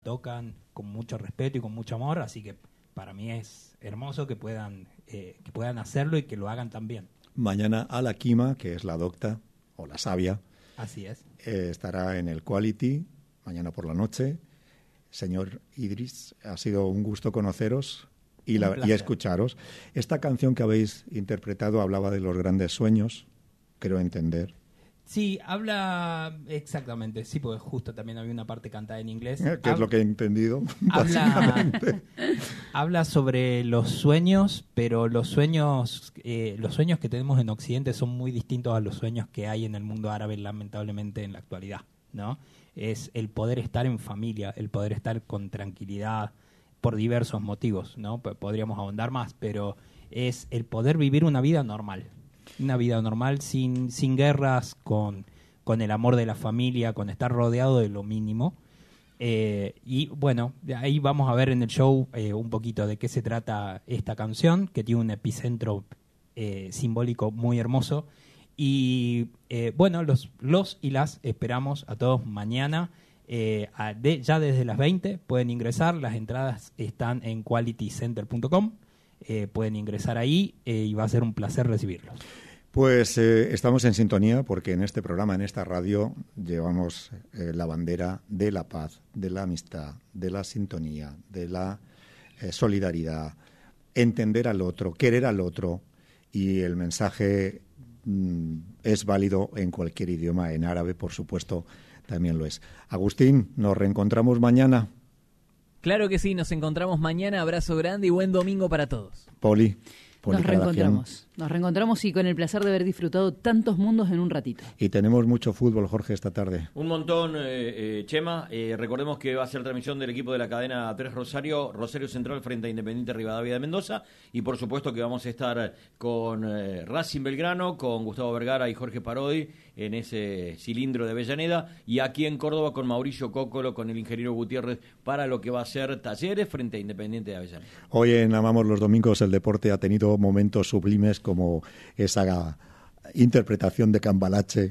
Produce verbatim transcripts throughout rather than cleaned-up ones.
tocan con mucho respeto y con mucho amor, así que para mí es hermoso que puedan, eh, que puedan hacerlo y que lo hagan también. Mañana Ala Kima, que es la docta o la sabia, así es, eh, estará en el Quality mañana por la noche. Señor Idris, ha sido un gusto conoceros y, la, y escucharos. Esta canción que habéis interpretado hablaba de los grandes sueños, creo entender. Sí, habla exactamente, sí, porque justo también había una parte cantada en inglés. ¿Eh? Que Hab- es lo que he entendido, habla, habla sobre los sueños, pero los sueños, eh, los sueños que tenemos en Occidente son muy distintos a los sueños que hay en el mundo árabe, lamentablemente, en la actualidad, ¿no? Es el poder estar en familia, el poder estar con tranquilidad, por diversos motivos, ¿no? P- podríamos ahondar más, pero es el poder vivir una vida normal. Una vida normal sin, sin guerras, con, con el amor de la familia, con estar rodeado de lo mínimo. Eh, y bueno, ahí vamos a ver en el show eh, un poquito de qué se trata esta canción, que tiene un epicentro eh, simbólico muy hermoso. Y eh, bueno, los, los y las esperamos a todos mañana. Eh, a de, ya desde las veinte pueden ingresar, las entradas están en quality center punto com. Eh, pueden ingresar ahí eh, y va a ser un placer recibirlos. Pues eh, estamos en sintonía porque en este programa, en esta radio, llevamos eh, la bandera de la paz, de la amistad, de la sintonía, de la eh, solidaridad, entender al otro, querer al otro, y el mensaje mm, es válido en cualquier idioma, en árabe, por supuesto, también lo es. Agustín, nos reencontramos mañana. Claro que sí, nos encontramos mañana. Abrazo grande y buen domingo para todos. Poli. Nos reencontramos, nos reencontramos y con el placer de haber disfrutado tantos mundos en un ratito. Y tenemos mucho fútbol, Jorge, esta tarde. Un montón, eh, eh, Chema. Eh, recordemos que va a ser transmisión del equipo de la cadena tres Rosario, Rosario Central frente a Independiente Rivadavia de Mendoza. Y por supuesto que vamos a estar con eh, Racing Belgrano, con Gustavo Vergara y Jorge Parodi en ese cilindro de Avellaneda. Y aquí en Córdoba con Mauricio Cócolo, con el ingeniero Gutiérrez, para lo que va a ser Talleres frente a Independiente de Avellaneda. Hoy en Amamos los Domingos el deporte ha tenido momentos sublimes como esa interpretación de Cambalache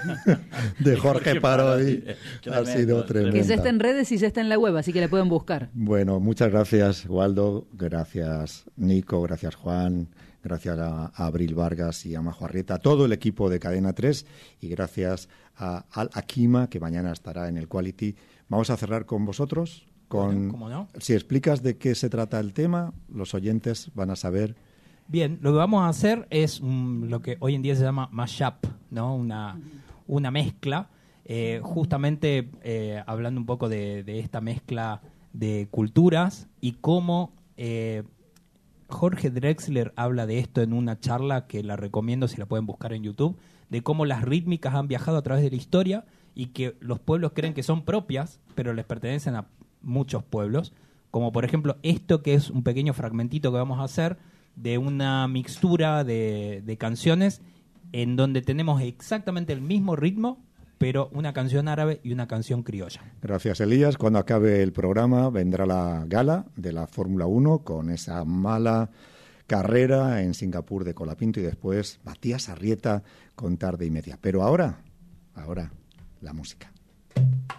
de Jorge Parodi. Ha sido tremenda. Que se está en redes y se está en la web, así que la pueden buscar. Bueno, muchas gracias, Waldo, gracias, Nico, gracias, Juan, gracias a, a Abril Vargas y a Majo Arrieta, a todo el equipo de Cadena tres, y gracias a Al Akima, que mañana estará en el Quality. Vamos a cerrar con vosotros. Con, bueno, ¿cómo no? Si explicas de qué se trata el tema, los oyentes van a saber. Bien, lo que vamos a hacer es um, lo que hoy en día se llama mashup, ¿no? Una, una mezcla, eh, justamente eh, hablando un poco de, de esta mezcla de culturas y cómo eh, Jorge Drexler habla de esto en una charla que la recomiendo si la pueden buscar en YouTube, de cómo las rítmicas han viajado a través de la historia y que los pueblos creen que son propias, pero les pertenecen a muchos pueblos, como por ejemplo esto que es un pequeño fragmentito que vamos a hacer de una mixtura de, de canciones en donde tenemos exactamente el mismo ritmo, pero una canción árabe y una canción criolla. Gracias, Elías. Cuando acabe el programa vendrá la gala de la Fórmula uno con esa mala carrera en Singapur de Colapinto y después Matías Arrieta con Tarde y Media. Pero ahora, ahora, la música.